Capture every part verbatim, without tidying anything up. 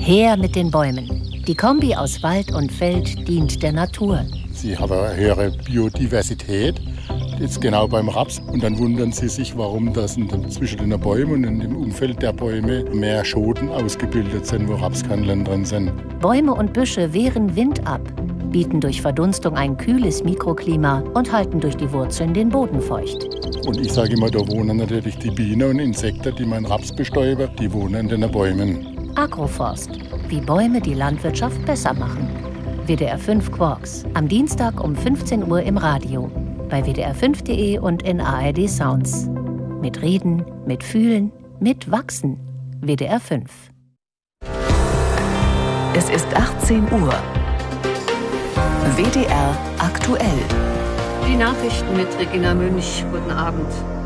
Her mit den Bäumen. Die Kombi aus Wald und Feld dient der Natur. Sie haben eine höhere Biodiversität, jetzt genau beim Raps. Und dann wundern sie sich, warum das zwischen den Bäumen und im Umfeld der Bäume mehr Schoten ausgebildet sind, wo Rapskerneln drin sind. Bäume und Büsche wehren Wind ab, bieten durch Verdunstung ein kühles Mikroklima und halten durch die Wurzeln den Boden feucht. Und ich sage immer, da wohnen natürlich die Bienen und Insekten, die meinen Raps bestäuben, die wohnen in den Bäumen. Agroforst, wie Bäume die Landwirtschaft besser machen. W D R fünf Quarks, am Dienstag um fünfzehn Uhr im Radio, bei w d r fünf punkt de und in A R D Sounds. Mit Reden, mit Fühlen, mit Wachsen. W D R fünf. Es ist achtzehn Uhr. W D R aktuell. Die Nachrichten mit Regina Münch. Guten Abend.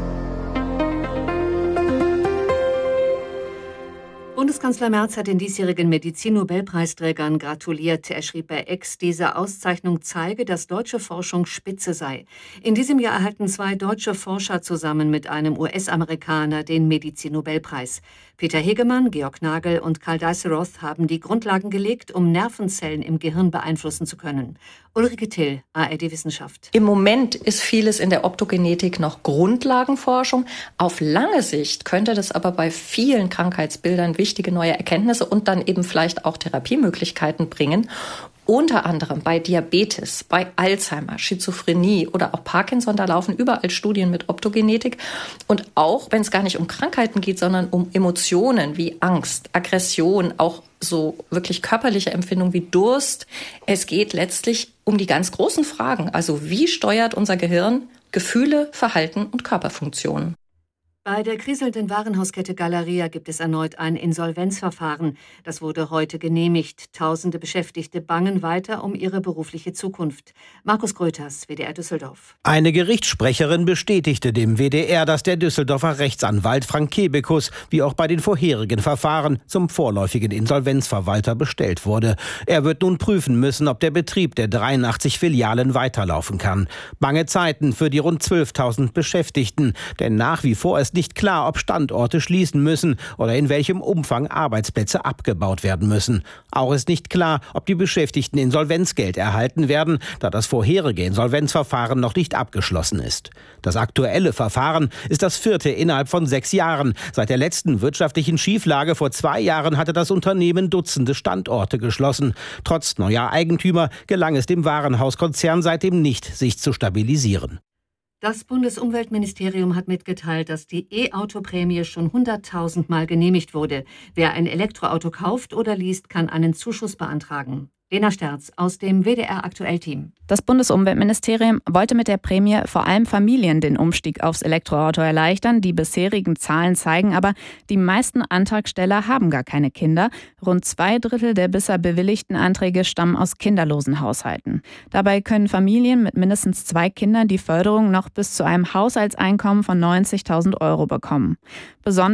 Bundeskanzler Merz hat den diesjährigen Medizin-Nobelpreisträgern gratuliert. Er schrieb bei X, diese Auszeichnung zeige, dass deutsche Forschung Spitze sei. In diesem Jahr erhalten zwei deutsche Forscher zusammen mit einem U S-Amerikaner den Medizin-Nobelpreis. Peter Hegemann, Georg Nagel und Karl Deisseroth haben die Grundlagen gelegt, um Nervenzellen im Gehirn beeinflussen zu können. Ulrike Till, A R D Wissenschaft. Im Moment ist vieles in der Optogenetik noch Grundlagenforschung. Auf lange Sicht könnte das aber bei vielen Krankheitsbildern wichtige neue Erkenntnisse und dann eben vielleicht auch Therapiemöglichkeiten bringen. Unter anderem bei Diabetes, bei Alzheimer, Schizophrenie oder auch Parkinson, da laufen überall Studien mit Optogenetik. Und auch, wenn es gar nicht um Krankheiten geht, sondern um Emotionen wie Angst, Aggression, auch so wirklich körperliche Empfindungen wie Durst. Es geht letztlich um die ganz großen Fragen. Also wie steuert unser Gehirn Gefühle, Verhalten und Körperfunktionen? Bei der kriselnden Warenhauskette Galeria gibt es erneut ein Insolvenzverfahren. Das wurde heute genehmigt. Tausende Beschäftigte bangen weiter um ihre berufliche Zukunft. Markus Gröters, W D R Düsseldorf. Eine Gerichtssprecherin bestätigte dem W D R, dass der Düsseldorfer Rechtsanwalt Frank Kebekus, wie auch bei den vorherigen Verfahren, zum vorläufigen Insolvenzverwalter bestellt wurde. Er wird nun prüfen müssen, ob der Betrieb der dreiundachtzig Filialen weiterlaufen kann. Bange Zeiten für die rund zwölftausend Beschäftigten, denn nach wie vor ist nicht klar, ob Standorte schließen müssen oder in welchem Umfang Arbeitsplätze abgebaut werden müssen. Auch ist nicht klar, ob die Beschäftigten Insolvenzgeld erhalten werden, da das vorherige Insolvenzverfahren noch nicht abgeschlossen ist. Das aktuelle Verfahren ist das vierte innerhalb von sechs Jahren. Seit der letzten wirtschaftlichen Schieflage vor zwei Jahren hatte das Unternehmen Dutzende Standorte geschlossen. Trotz neuer Eigentümer gelang es dem Warenhauskonzern seitdem nicht, sich zu stabilisieren. Das Bundesumweltministerium hat mitgeteilt, dass die E-Auto-Prämie schon hunderttausend Mal genehmigt wurde. Wer ein Elektroauto kauft oder liest, kann einen Zuschuss beantragen. Lena Sterz aus dem W D R Aktuell-Team. Das Bundesumweltministerium wollte mit der Prämie vor allem Familien den Umstieg aufs Elektroauto erleichtern. Die bisherigen Zahlen zeigen aber, die meisten Antragsteller haben gar keine Kinder. Rund zwei Drittel der bisher bewilligten Anträge stammen aus kinderlosen Haushalten. Dabei können Familien mit mindestens zwei Kindern die Förderung noch bis zu einem Haushaltseinkommen von neunzigtausend Euro bekommen. Besonders